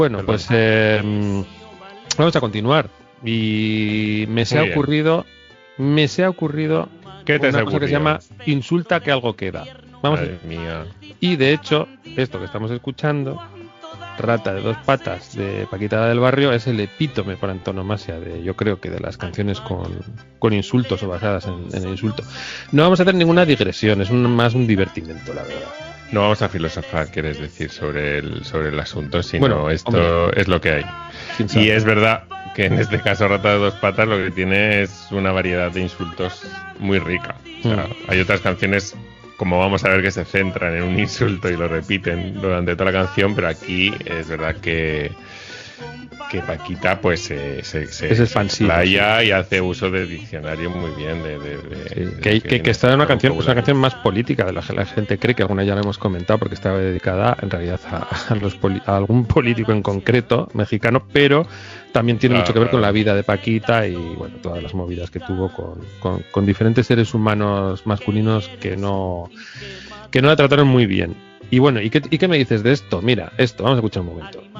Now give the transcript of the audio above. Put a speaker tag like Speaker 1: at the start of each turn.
Speaker 1: Bueno,
Speaker 2: Perdón.
Speaker 1: pues vamos a continuar. Y me se ha
Speaker 2: Muy bien.
Speaker 1: ocurrido
Speaker 2: ¿Qué te
Speaker 1: una
Speaker 2: ha
Speaker 1: cosa que se
Speaker 2: ocurrido?
Speaker 1: llama insulta que algo queda.
Speaker 2: Madre mía.
Speaker 1: Y de hecho, esto que estamos escuchando, Rata de dos patas de Paquita del Barrio, es el epítome por antonomasia de, yo creo que de las canciones con insultos o basadas en el insulto. No vamos a hacer ninguna digresión, es más un divertimento, la verdad.
Speaker 2: No vamos a filosofar, quieres decir, sobre el asunto, sino
Speaker 1: Bueno,
Speaker 2: esto
Speaker 1: hombre.
Speaker 2: es lo que hay.
Speaker 1: Sin saber.
Speaker 2: Y es verdad que en este caso Rata de dos patas lo que tiene es una variedad de insultos muy rica. O sea, hay otras canciones, como vamos a ver, que se centran en un insulto y lo repiten durante toda la canción, pero aquí es verdad que Paquita pues se
Speaker 1: expansiva,
Speaker 2: explaya y hace uso del diccionario muy bien
Speaker 1: que está en una canción, es una canción más política de la que la gente cree, que alguna ya la hemos comentado porque estaba dedicada en realidad a algún político en concreto mexicano, pero también tiene mucho que ver con la vida de Paquita y bueno, todas las movidas que tuvo con diferentes seres humanos masculinos que no la trataron muy bien. Y bueno, ¿y qué me dices de esto? Mira, vamos a escuchar un momento.